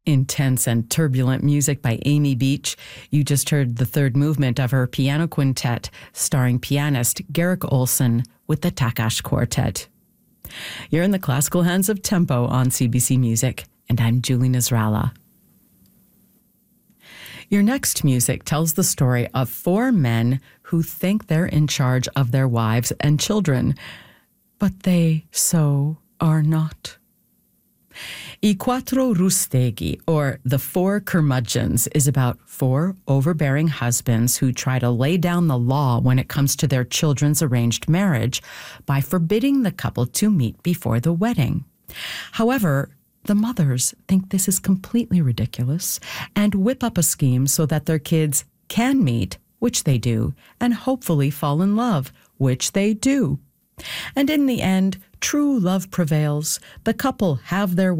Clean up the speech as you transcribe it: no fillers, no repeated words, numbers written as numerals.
Intense and turbulent music by Amy Beach. You just heard the third movement of her piano quintet, starring pianist Garrick Olson with the Takash Quartet. You're in the classical hands of Tempo on CBC Music, and I'm Julie Nasrallah. Your next music tells the story of four men who think they're in charge of their wives and children, but they so are not. I Quattro Rusteghi, or The Four Curmudgeons, is about four overbearing husbands who try to lay down the law when it comes to their children's arranged marriage by forbidding the couple to meet before the wedding. However, the mothers think this is completely ridiculous and whip up a scheme so that their kids can meet, which they do, and hopefully fall in love, which they do. And in the end, true love prevails. The couple have their